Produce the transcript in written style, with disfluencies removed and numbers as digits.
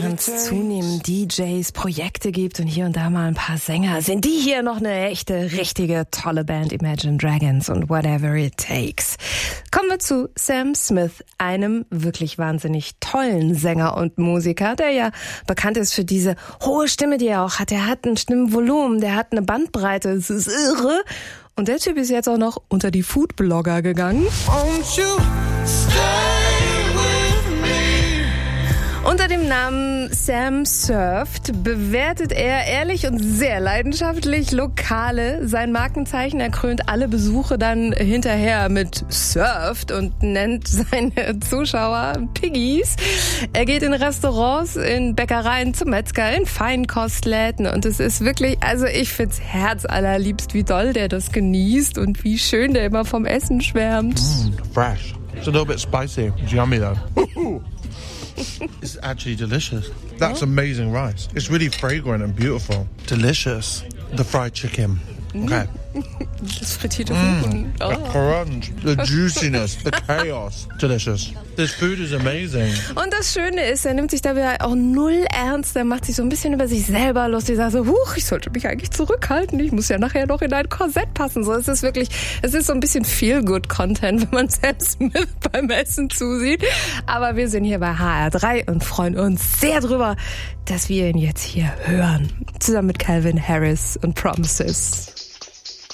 während es zunehmend DJs, Projekte gibt und hier und da mal ein paar Sänger, sind die hier noch eine echte, richtige, tolle Band, Imagine Dragons und Whatever It Takes. Kommen wir zu Sam Smith, einem wirklich wahnsinnig tollen Sänger und Musiker, der ja bekannt ist für diese hohe Stimme, die er auch hat. Er hat ein Stimmvolumen, der hat eine Bandbreite, es ist irre. Und der Typ ist jetzt auch noch unter die Foodblogger gegangen. Unter dem Namen Sam Surft bewertet er ehrlich und sehr leidenschaftlich Lokale. Sein Markenzeichen, er krönt alle Besuche dann hinterher mit Surft und nennt seine Zuschauer Piggies. Er geht in Restaurants, in Bäckereien, zum Metzger, in Feinkostläden und es ist wirklich, also ich find's herzallerliebst, wie doll der das genießt und wie schön der immer vom Essen schwärmt. Fresh. It's a little bit spicy. It's yummy though. It's actually delicious. That's amazing rice. It's really fragrant and beautiful. Delicious. The fried chicken. Okay. Das frittierte Kuchen. The crunch, the juiciness, the chaos. Delicious. This food is amazing. Und das Schöne ist, er nimmt sich dabei auch null ernst. Er macht sich so ein bisschen über sich selber lustig. Er sagt so, ich sollte mich eigentlich zurückhalten. Ich muss ja nachher noch in ein Korsett passen. So, es ist so ein bisschen Feel-Good-Content, wenn man Sam Smith beim Essen zusieht. Aber wir sind hier bei HR3 und freuen uns sehr drüber, dass wir ihn jetzt hier hören. Zusammen mit Calvin Harris und Promises.